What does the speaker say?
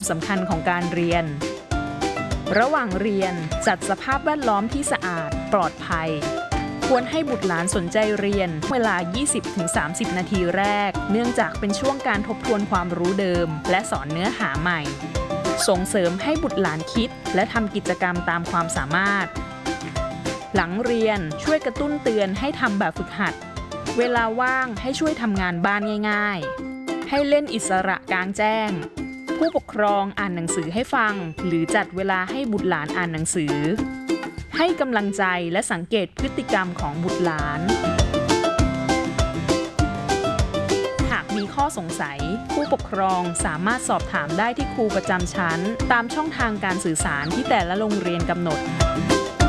สำคัญของการเรียนระหว่างเรียนจัดสภาพแวดล้อมที่สะอาดปลอดภัยควรให้บุตรหลานสนใจเรียนเวลา 20-30 นาทีแรกเนื่องจากเป็นช่วงการทบทวนความรู้เดิมและสอนเนื้อหาใหม่ส่งเสริมให้บุตรหลานคิดและทำกิจกรรมตามความสามารถหลังเรียนช่วยกระตุ้นเตือนให้ทำแบบฝึกหัดเวลาว่างให้ช่วยทำงานบ้านง่ายๆให้เล่นอิสระกลางแจ้งผู้ปกครองอ่านหนังสือให้ฟังหรือจัดเวลาให้บุตรหลานอ่านหนังสือให้กำลังใจและสังเกตพฤติกรรมของบุตรหลานหากมีข้อสงสัยผู้ปกครองสามารถสอบถามได้ที่ครูประจำชั้นตามช่องทางการสื่อสารที่แต่ละโรงเรียนกำหนด